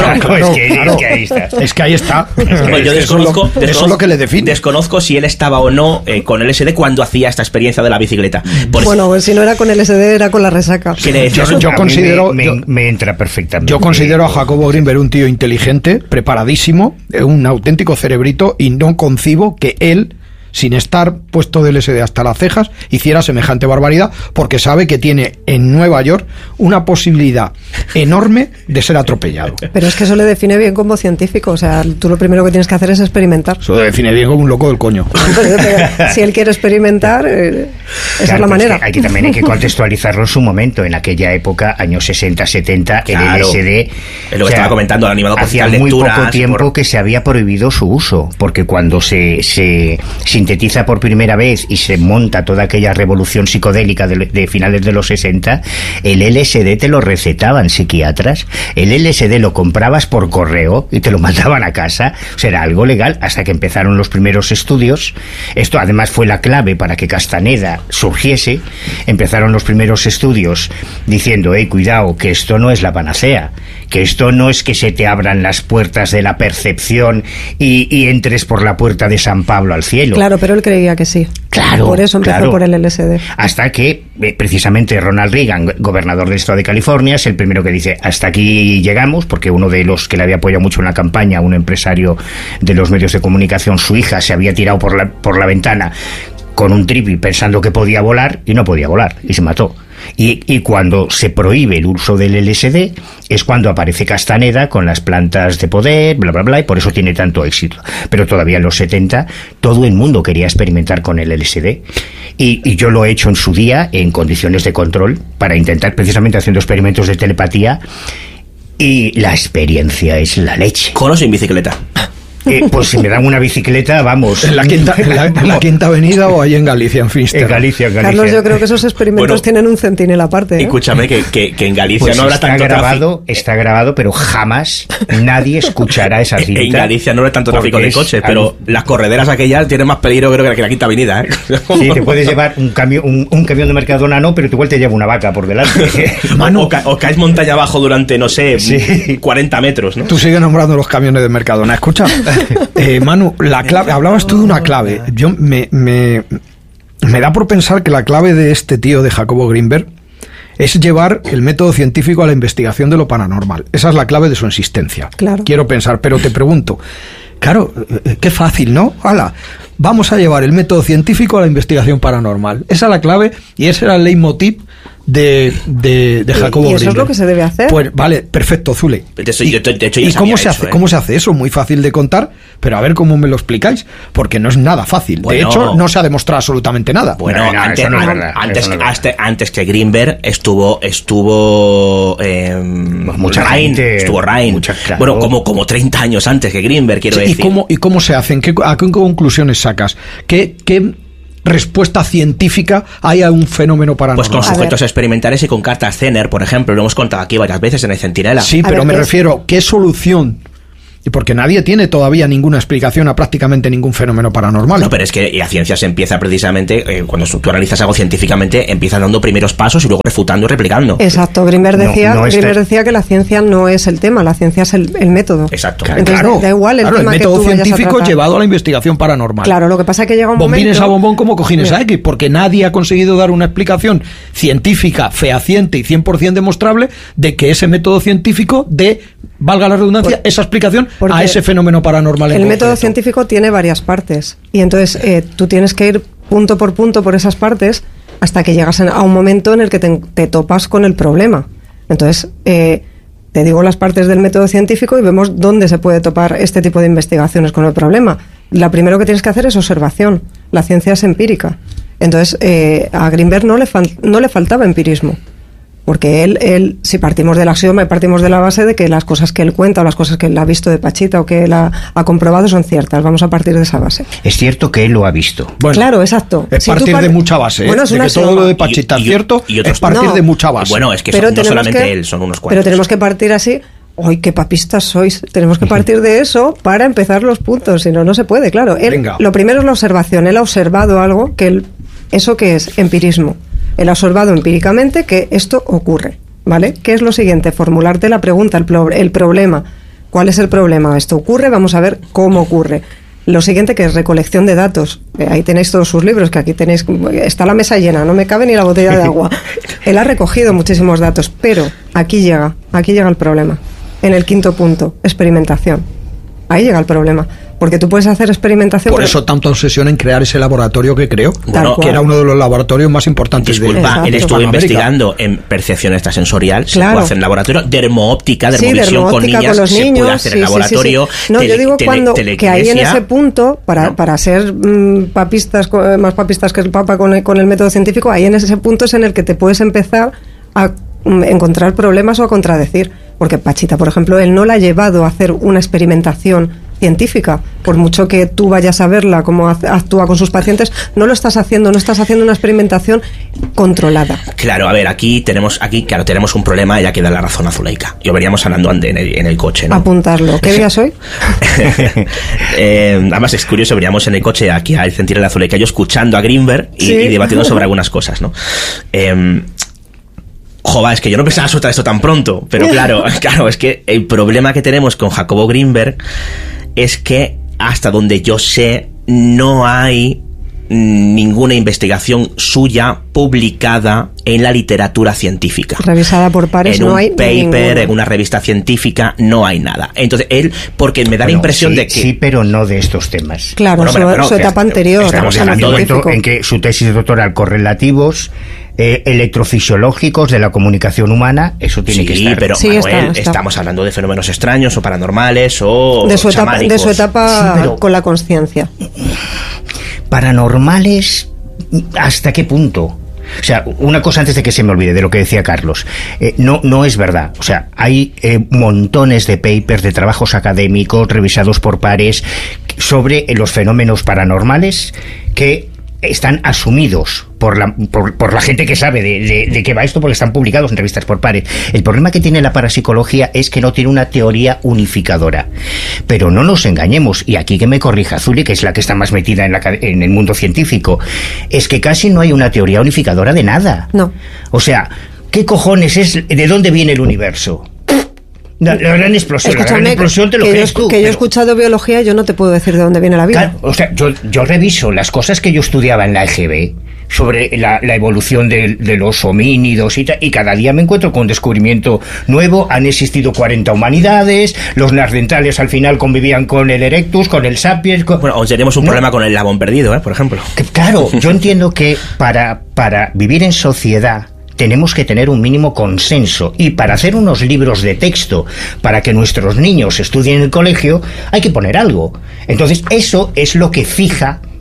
que ahí está. Es que ahí está. Bueno, yo desconozco, eso es lo que le define. Desconozco si él estaba o no con el LSD cuando hacía esta experiencia de la bicicleta. Bueno, si no era con el LSD, era con la resaca. Yo considero... Me entra perfectamente. Yo considero a Jacobo Greenberg un tío inteligente, preparadísimo, un auténtico cerebrito, y no concibo que él, sin estar puesto de LSD hasta las cejas, hiciera semejante barbaridad, porque sabe que tiene en Nueva York una posibilidad enorme de ser atropellado. Pero es que eso le define bien como científico, o sea, tú lo primero que tienes que hacer es experimentar. Eso le define bien como un loco del coño. Pero si él quiere experimentar, esa es la manera. Aquí también hay que contextualizarlo en su momento, en aquella época, años 60, 70, claro. el LSD... Es lo que estaba comentando, el animado por hacía muy poco tiempo que se había prohibido su uso, porque cuando se sintetiza por primera vez y se monta toda aquella revolución psicodélica de finales de los 60, el LSD te lo recetaban psiquiatras, el LSD lo comprabas por correo y te lo mandaban a casa, o sea, era algo legal hasta que empezaron los primeros estudios. Esto además fue la clave para que Castaneda surgiese. Empezaron los primeros estudios diciendo, cuidado, que esto no es la panacea, que esto no es que se te abran las puertas de la percepción y entres por la puerta de San Pablo al cielo. Claro, pero él creía que sí. Claro. Por eso empezó por el LSD. Hasta que, precisamente, Ronald Reagan, gobernador del estado de California, es el primero que dice, hasta aquí llegamos, porque uno de los que le había apoyado mucho en la campaña, un empresario de los medios de comunicación, su hija se había tirado por la ventana con un tripi pensando que podía volar y no podía volar y se mató. Y cuando se prohíbe el uso del LSD es cuando aparece Castaneda con las plantas de poder, bla, bla, bla, y por eso tiene tanto éxito. Pero todavía en los 70 todo el mundo quería experimentar con el LSD. Y yo lo he hecho en su día en condiciones de control para intentar, precisamente haciendo experimentos de telepatía, y la experiencia es la leche. ¿Con o sin bicicleta? Pues si me dan una bicicleta, vamos. ¿En la Quinta Avenida o ahí en Galicia, en Finisterre? En Galicia. Carlos, yo creo que esos experimentos tienen un centinela aparte. Escúchame, que en Galicia pues no habrá tanto tráfico. Está grabado, pero jamás nadie escuchará esa cita. En Galicia no habrá tanto tráfico de coches, pero las correderas aquellas tienen más peligro, creo, que la Quinta Avenida, ¿eh? Sí, te puedes llevar un camión de Mercadona, no, pero igual te lleva una vaca por delante. Manu, o caes montaña abajo durante, no sé, 40 metros, ¿no? Tú sigues nombrando los camiones de Mercadona. Escucha, Manu, la clave, hablabas tú de una clave. Yo me da por pensar que la clave de este tío, de Jacobo Greenberg, es llevar el método científico a la investigación de lo paranormal. Esa es la clave de su existencia. Claro. Quiero pensar, pero te pregunto, claro, qué fácil, ¿no? ¡Hala! Vamos a llevar el método científico a la investigación paranormal. Esa es la clave y ese era el leitmotiv de Jacobo Greenberg. ¿Y eso es lo que se debe hacer? Pues vale, perfecto, Zule. ¿Y cómo se hace? ¿Cómo se hace eso? Muy fácil de contar, pero a ver cómo me lo explicáis, porque no es nada fácil. Bueno, de hecho, no se ha demostrado absolutamente nada. Bueno, antes que Greenberg estuvo mucha gente, estuvo Ryan. Claro. Bueno, como 30 años antes que Greenberg, quiero decir. ¿Y cómo se hacen? ¿A qué conclusiones sacas? ¿Qué respuesta científica hay a un fenómeno paranormal? Pues con sujetos experimentales y con cartas Zener, por ejemplo, lo hemos contado aquí varias veces en el Centinela. Sí, pero me refiero, ¿qué solución Y porque nadie tiene todavía ninguna explicación a prácticamente ningún fenómeno paranormal. No, pero es que la ciencia se empieza precisamente, cuando tú analizas algo científicamente, empiezas dando primeros pasos y luego refutando y replicando. Exacto, Grimberg decía que la ciencia no es el tema, la ciencia es el método. Exacto. Entonces, da igual el tema método que tú científico vayas a llevado a la investigación paranormal. Claro, lo que pasa es que llega un bombines momento... a bombón como cojines a X, porque nadie ha conseguido dar una explicación científica, fehaciente y 100% demostrable de que ese método científico valga la redundancia, esa explicación a ese fenómeno paranormal. El método científico tiene varias partes y entonces tú tienes que ir punto por punto por esas partes hasta que llegas a un momento en el que te topas con el problema. Entonces, te digo las partes del método científico y vemos dónde se puede topar este tipo de investigaciones con el problema. Lo primero que tienes que hacer es observación. La ciencia es empírica. Entonces, a Grimberg no le faltaba empirismo. Porque él, si partimos del axioma y partimos de la base de que las cosas que él cuenta o las cosas que él ha visto de Pachita o que él ha comprobado son ciertas, vamos a partir de esa base. Es cierto que él lo ha visto. Bueno, claro, exacto. Es partir de mucha base. Bueno, es de que todo lo de Pachita es cierto, es partir de mucha base. Bueno, es que no solamente él, son unos cuantos. Pero tenemos que partir así. ¡Ay, qué papistas sois! Tenemos que partir de eso para empezar los puntos, si no, no se puede, claro. Lo primero es la observación. Él ha observado algo ¿eso qué es? Empirismo. Él ha observado empíricamente que esto ocurre, ¿vale? ¿Qué es lo siguiente? Formularte la pregunta, el problema. ¿Cuál es el problema? Esto ocurre, vamos a ver cómo ocurre. Lo siguiente, que es recolección de datos. Ahí tenéis todos sus libros, que aquí tenéis... Está la mesa llena, no me cabe ni la botella de agua. Él ha recogido muchísimos datos, pero aquí llega el problema. En el quinto punto, experimentación. Ahí llega el problema. Porque tú puedes hacer experimentación... Por eso tanta obsesión en crear ese laboratorio que creó, que era uno de los laboratorios más importantes. Disculpa, él estuvo investigando en percepción extrasensorial, se puede hacer en laboratorio, dermoóptica, dermovisión con niñas, con se puede hacer en laboratorio. No, yo digo que ahí en ese punto, para ser papistas, más papistas que el Papa con el método científico, ahí en ese punto es en el que te puedes empezar a encontrar problemas o a contradecir. Porque Pachita, por ejemplo, él no la ha llevado a hacer una experimentación científica, por mucho que tú vayas a verla cómo actúa con sus pacientes, no estás haciendo una experimentación controlada. Claro, a ver, aquí tenemos un problema, ya queda la razón a Zuleika. Yo veníamos hablando en el coche, ¿no? Apuntarlo. ¿Qué día soy? Además es curioso, veníamos en el coche aquí al sentir la Zuleika, yo escuchando a Grimberg y debatiendo sobre algunas cosas, ¿no? Jova, es que yo no pensaba soltar esto tan pronto, pero claro, es que el problema que tenemos con Jacobo Grimberg es que, hasta donde yo sé, no hay ninguna investigación suya publicada en la literatura científica. Revisada por pares, no hay paper, ninguna. En una revista científica, no hay nada. Entonces, porque me da la impresión de que... Sí, pero no de estos temas. Claro, su etapa anterior. Estamos hablando en que su tesis doctoral correlativos electrofisiológicos de la comunicación humana, eso tiene que estar. Pero sí, Manuel, está. Estamos hablando de fenómenos extraños o paranormales o de su chamánicos. etapa con la conciencia. Paranormales, ¿hasta qué punto? O sea, una cosa antes de que se me olvide de lo que decía Carlos, no es verdad. O sea, hay montones de papers, de trabajos académicos revisados por pares sobre los fenómenos paranormales que están asumidos por la gente que sabe de qué va esto, porque están publicados en revistas por pares. El problema que tiene la parapsicología es que no tiene una teoría unificadora. Pero no nos engañemos, y aquí que me corrija Zuli, que es la que está más metida en el mundo científico, es que casi no hay una teoría unificadora de nada. No. O sea, ¿qué cojones es? ¿De dónde viene el universo? La gran explosión. Escúchame, la gran explosión te lo crees tú. Yo he escuchado biología, yo no te puedo decir de dónde viene la vida. Claro, o sea, yo reviso las cosas que yo estudiaba en la EGB sobre la evolución de los homínidos y cada día me encuentro con un descubrimiento nuevo. Han existido 40 humanidades, los neandertales al final convivían con el Erectus, con el Sapiens... Bueno, o tenemos un problema con el labón perdido, por ejemplo. Claro, yo entiendo que para vivir en sociedad tenemos que tener un mínimo consenso, y para hacer unos libros de texto para que nuestros niños estudien en el colegio hay que poner algo. Entonces eso es lo que fija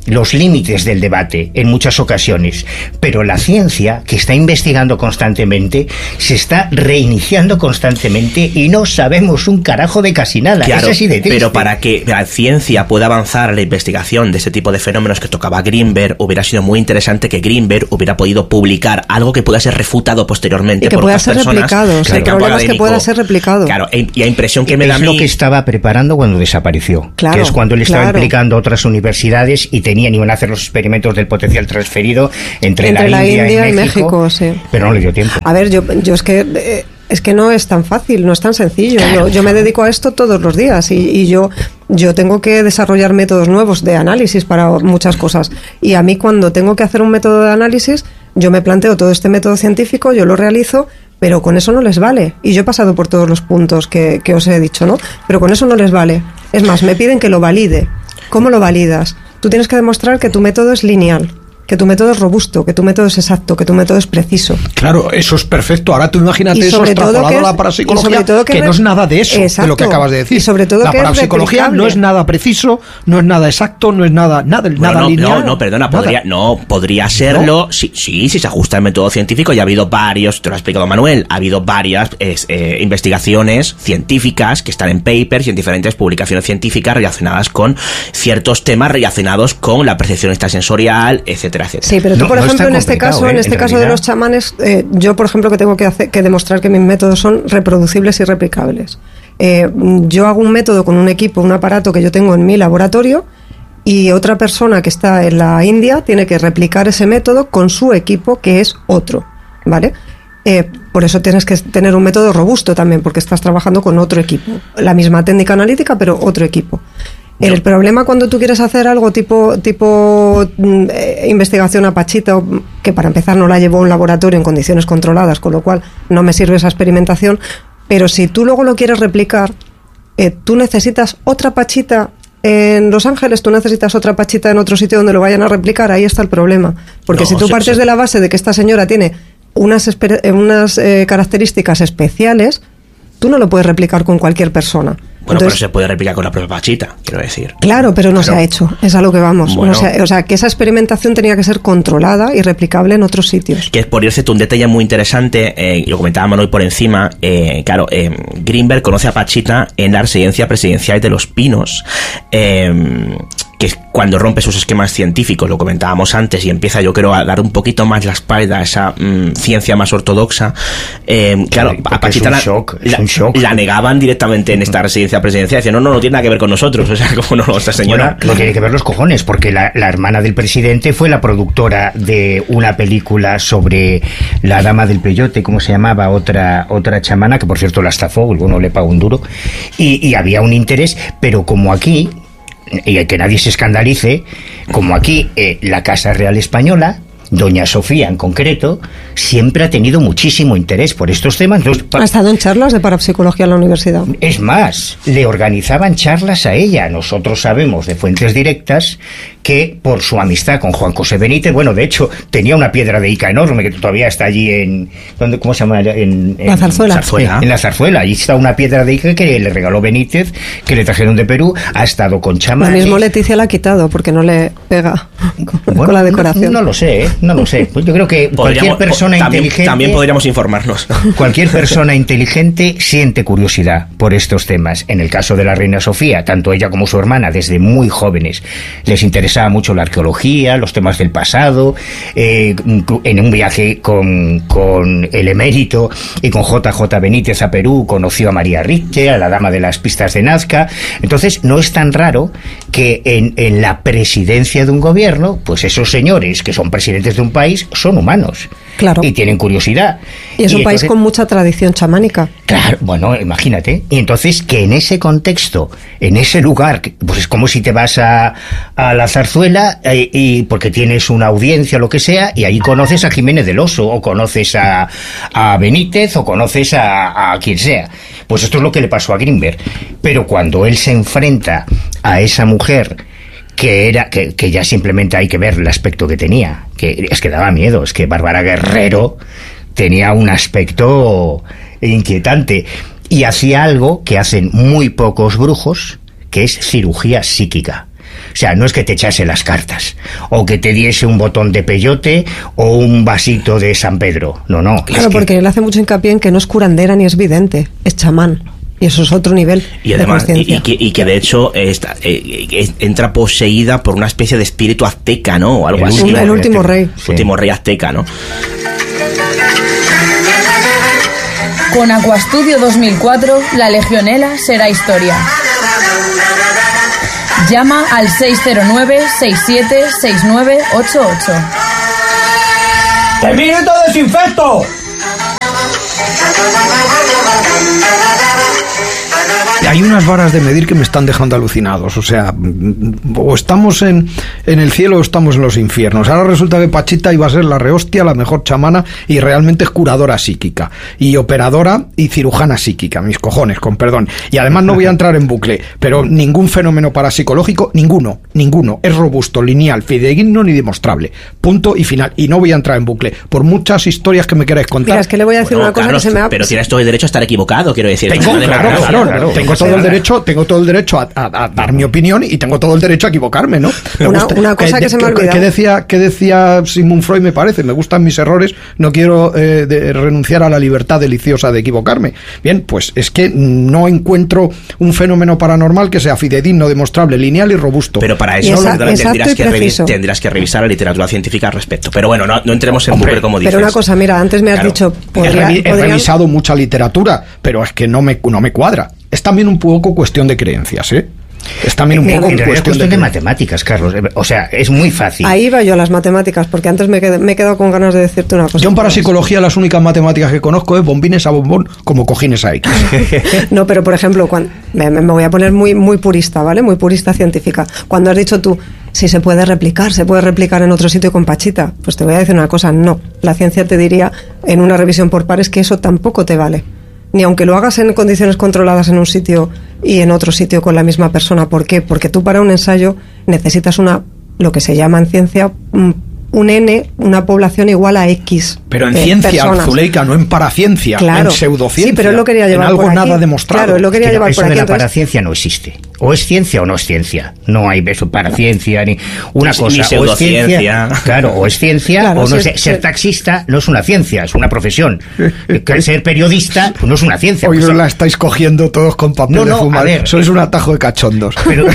los límites del debate en muchas ocasiones, pero la ciencia, que está investigando constantemente, se está reiniciando constantemente y no sabemos un carajo de casi nada. Claro, es así de triste. pero para que la ciencia pueda avanzar en la investigación de ese tipo de fenómenos que tocaba Greenberg, hubiera sido muy interesante que Greenberg hubiera podido publicar algo que pueda ser refutado posteriormente y que por pueda otras ser personas. replicado. Claro, El problema es que pueda ser replicado. Claro, y la impresión que me da a es mí... lo que estaba preparando cuando desapareció, Claro, que es cuando él estaba claro. implicando otras universidades y iban a hacer los experimentos del potencial transferido entre la India y México, sí. pero no le dio tiempo. A ver, yo es que no es tan fácil, no es tan sencillo. Claro, yo me dedico a esto todos los días y yo tengo que desarrollar métodos nuevos de análisis para muchas cosas. Y a mí, cuando tengo que hacer un método de análisis, yo me planteo todo este método científico, yo lo realizo, pero con eso no les vale. Y yo he pasado por todos los puntos que os he dicho, ¿no? Pero con eso no les vale. Es más, me piden que lo valide. ¿Cómo lo validas? Tú tienes que demostrar que tu método es lineal, que tu método es robusto, que tu método es exacto, que tu método es preciso. Claro, eso es perfecto. Ahora tú imagínate Y eso sobre todo extrapolado que a la es- parapsicología, y sobre todo que no es nada de eso, de lo que acabas de decir. Y sobre todo la que es parapsicología replicable. no es nada preciso, no es nada exacto, no es nada Bueno, lineal. perdona, nada. podría serlo, sí, si se ajusta al método científico. Ya ha habido varios, te lo ha explicado Manuel, ha habido varias investigaciones científicas que están en papers y en diferentes publicaciones científicas relacionadas con ciertos temas relacionados con la percepción extrasensorial, etcétera, etcétera. Sí, pero tú, No, por no ejemplo, está en este caso, complicado, en este caso de realidad. los chamanes, yo, por ejemplo, que tengo que demostrar que mis métodos son reproducibles y replicables. Yo hago un método con un equipo, un aparato que yo tengo en mi laboratorio, y otra persona que está en la India tiene que replicar ese método con su equipo, que es otro, ¿vale? Por eso tienes que tener un método robusto también, porque estás trabajando con otro equipo. La misma técnica analítica, pero otro equipo. El problema cuando tú quieres hacer algo tipo investigación apachita, que para empezar no la llevo a un laboratorio en condiciones controladas, con lo cual no me sirve esa experimentación, pero si tú luego lo quieres replicar, tú necesitas otra pachita en Los Ángeles, tú necesitas otra pachita en otro sitio donde lo vayan a replicar, ahí está el problema. Porque No, si tú partes de la base de que esta señora tiene unas características especiales, tú no lo puedes replicar con cualquier persona. Bueno, Entonces, pero se puede replicar con la propia Pachita, quiero decir. claro, pero no se ha hecho, es a lo que vamos. Bueno. O sea, que esa experimentación tenía que ser controlada y replicable en otros sitios. Que es, por cierto, un detalle muy interesante, lo comentábamos hoy por encima, Greenberg conoce a Pachita en la residencia presidencial de Los Pinos, que es cuando rompe sus esquemas científicos, lo comentábamos antes, y empieza, yo creo, a dar un poquito más la espalda a esa ciencia más ortodoxa. Claro, a Pachita es un shock. la negaban directamente en esta residencia presidencial, decían, no tiene nada que ver con nosotros, o sea, como no, esta señora... Bueno, no tiene que ver los cojones, porque la hermana del presidente fue la productora de una película sobre la dama del peyote, ¿cómo se llamaba? Otra chamana, que por cierto la estafó, el no le pagó un duro, y había un interés, pero como aquí, y que nadie se escandalice, como aquí la Casa Real Española, Doña Sofía en concreto, siempre ha tenido muchísimo interés por estos temas. Ha estado en charlas de parapsicología en la universidad. Es más, le organizaban charlas a ella. Nosotros sabemos de fuentes directas que por su amistad con Juan José Benítez, bueno, de hecho, tenía una piedra de Ica enorme que todavía está allí en... ¿Cómo se llama? La Zarzuela. En la Zarzuela. Allí está una piedra de Ica que le regaló Benítez, que le trajeron de Perú. Ha estado con Lo chamanes. mismo Leticia la ha quitado porque no le pega con Bueno, la decoración. No lo sé, ¿eh? No lo sé. Pues yo creo que cualquier persona inteligente... También podríamos informarnos. Cualquier persona inteligente siente curiosidad por estos temas. En el caso de la reina Sofía, tanto ella como su hermana, desde muy jóvenes, les interesaba mucho la arqueología, los temas del pasado. En un viaje con el emérito y con JJ Benítez a Perú, conoció a María Richter, a la dama de las pistas de Nazca. Entonces, no es tan raro que en la presidencia de un gobierno, pues esos señores que son presidentes de un país son humanos. Claro. Y tienen curiosidad. Y es un país entonces, con mucha tradición chamánica. claro, bueno, imagínate. Y entonces que en ese contexto, en ese lugar, pues es como si te vas a la Zarzuela y porque tienes una audiencia o lo que sea, y ahí conoces a Jiménez del Oso, o conoces a Benítez, o conoces a quien sea. Pues esto es lo que le pasó a Greenberg. Pero cuando él se enfrenta a esa mujer que ya simplemente hay que ver el aspecto que tenía, que es que daba miedo, es que Bárbara Guerrero tenía un aspecto inquietante y hacía algo que hacen muy pocos brujos, que es cirugía psíquica. O sea, no es que te echase las cartas, o que te diese un botón de peyote, o un vasito de San Pedro. No. Claro, porque él hace mucho hincapié en que no es curandera ni es vidente, es chamán. Y eso es otro nivel y además, de conciencia. y que de hecho entra poseída por una especie de espíritu azteca, ¿no? O algo así. El último rey. Sí. Último rey azteca, ¿no? Con Aquastudio 2004, la legionela será historia. Llama al 609-676988. ¡Termine todo desinfecto! Hay unas varas de medir que me están dejando alucinados. O sea, o estamos en el cielo o estamos en los infiernos. Ahora resulta que Pachita iba a ser la rehostia, la mejor chamana, y realmente es curadora psíquica y operadora y cirujana psíquica, mis cojones, con perdón. Y además no voy a entrar en bucle, pero ningún fenómeno parapsicológico, ninguno, es robusto, lineal, fidedigno ni demostrable. Punto y final. Y no voy a entrar en bucle, por muchas historias que me queráis contar. Mira, es que le voy a decir una cosa, Carlos, que se me ha... Pero tienes todo el derecho a estar equivocado, quiero decir. Tengo todo el derecho a dar mi opinión, y tengo todo el derecho a equivocarme, ¿no? Una cosa que se me ha olvidado. ¿Qué decía Sigmund Freud? Me parece, me gustan mis errores, no quiero renunciar a la libertad deliciosa de equivocarme. Bien, pues es que no encuentro un fenómeno paranormal que sea fidedigno, demostrable, lineal y robusto. Pero para eso tendrás que revisar la literatura científica al respecto. Pero bueno, no entremos en bucle, como dices. Pero una cosa, mira, antes me has dicho... He revisado mucha literatura, pero es que no me cuadra. Es también un poco cuestión de creencias, ¿eh? Es también un poco cuestión de matemáticas, Carlos. O sea, es muy fácil. Ahí va yo a las matemáticas, porque antes me he quedado con ganas de decirte una cosa. Yo en parapsicología las únicas matemáticas que conozco es bombines a bombón como cojines a X. No, pero por ejemplo, me voy a poner muy purista, ¿vale? Muy purista científica. Cuando has dicho tú, si se puede replicar en otro sitio con Pachita, pues te voy a decir una cosa, no. La ciencia te diría en una revisión por pares que eso tampoco te vale. Ni aunque lo hagas en condiciones controladas en un sitio y en otro sitio con la misma persona. ¿Por qué? Porque tú para un ensayo necesitas lo que se llama en ciencia un N, una población igual a X. Pero en ciencia, personas. Zuleika, no en paraciencia, claro, en pseudociencia. Sí, pero él lo quería llevar en algo por aquí. Nada demostrado. Claro, él lo quería llevar eso por aquí. De la paraciencia no existe. O es ciencia o no es ciencia. No hay eso, paraciencia ni una cosa. Ni pseudociencia. O es ciencia, claro, o no es. Ser taxista no es una ciencia, es una profesión. Ser periodista pues no es una ciencia. Hoy la estáis cogiendo todos con papel de fumar. A ver, sois un atajo de cachondos. Pero,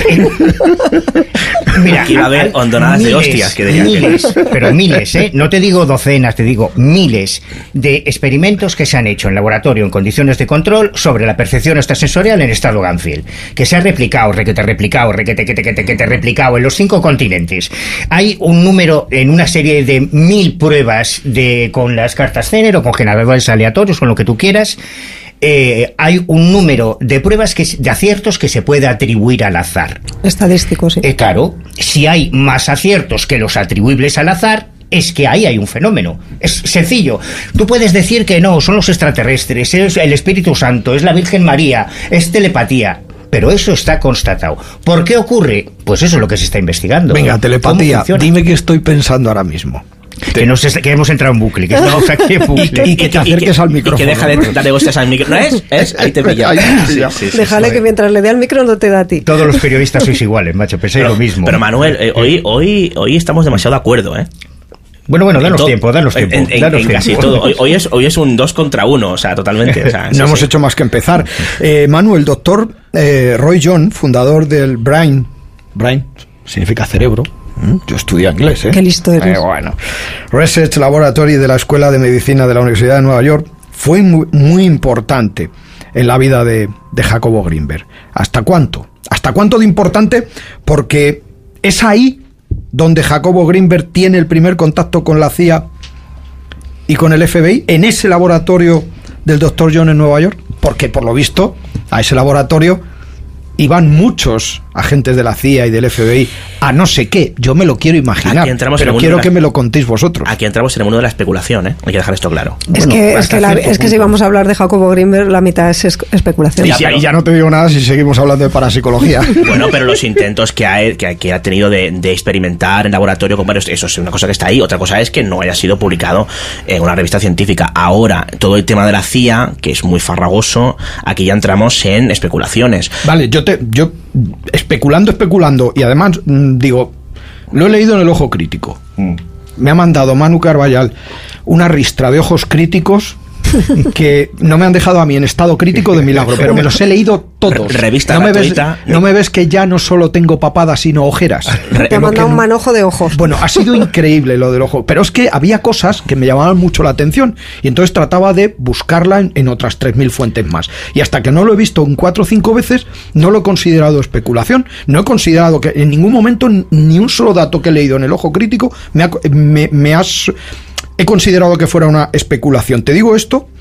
mira, aquí va a haber hondonadas de hostias, que miles, no te digo docenas, te digo miles de experimentos que se han hecho en laboratorio en condiciones de control sobre la percepción extrasensorial en estado Ganfield, que se ha replicado en los 5 continentes. Hay un número en una serie de 1000 pruebas con las cartas Zener o con generadores aleatorios, con lo que tú quieras. Hay un número de pruebas de aciertos que se puede atribuir al azar. Estadístico, sí. Claro, si hay más aciertos que los atribuibles al azar, es que ahí hay un fenómeno. Es sencillo. Tú puedes decir que no, son los extraterrestres, es el Espíritu Santo, es la Virgen María, es telepatía. Pero eso está constatado. ¿Por qué ocurre? Pues eso es lo que se está investigando. Venga, telepatía, dime qué estoy pensando ahora mismo. Que hemos entrado en bucle, que estamos aquí en bucle. Y que te acerques al micrófono. Y que deja de darle hostias al micrófono. ¿Es? Ahí te pilla. Déjale que mientras le dé al micro no te da a ti. Todos los periodistas sois iguales, macho, pensáis lo mismo. Pero Manuel, hoy estamos demasiado de acuerdo, ¿eh? Bueno, danos tiempo. En casi todo. Hoy es un 2 contra 1, o sea, totalmente. O sea, no hemos hecho más que empezar. Manuel, doctor Roy John, fundador del Brain significa cerebro. Yo estudié inglés, ¿eh? Qué listo eres. Bueno. Research Laboratory de la Escuela de Medicina de la Universidad de Nueva York fue muy importante en la vida de Jacobo Greenberg. ¿Hasta cuánto? ¿Hasta cuánto de importante? Porque es ahí donde Jacobo Greenberg tiene el primer contacto con la CIA y con el FBI, en ese laboratorio del Dr. John en Nueva York, porque por lo visto a ese laboratorio iban muchos agentes de la CIA y del FBI a no sé qué, yo me lo quiero imaginar, pero quiero que me lo contéis vosotros. Aquí entramos en el mundo de la especulación, ¿eh? Hay que dejar esto claro. Es que si vamos a hablar de Jacobo Greenberg, la mitad es especulación. Y ya no te digo nada si seguimos hablando de parapsicología. Bueno, pero los intentos que ha tenido de experimentar en laboratorio con varios, eso es una cosa que está ahí. Otra cosa es que no haya sido publicado en una revista científica. Ahora, todo el tema de la CIA, que es muy farragoso, aquí ya entramos en especulaciones. Vale, especulando, y además, digo, lo he leído en el Ojo Crítico. Me ha mandado Manu Carballal una ristra de ojos críticos que no me han dejado a mí en estado crítico de milagro, pero me los he leído todos. Revista no gratuita. No me ves que ya no solo tengo papadas, sino ojeras. Te ha mandado un manojo de ojos. Bueno, ha sido increíble lo del ojo, pero es que había cosas que me llamaban mucho la atención y entonces trataba de buscarla en otras 3.000 fuentes más. Y hasta que no lo he visto 4 o 5 veces, no lo he considerado especulación. No he considerado que en ningún momento ni un solo dato que he leído en el Ojo Crítico he considerado que fuera una especulación. Te digo esto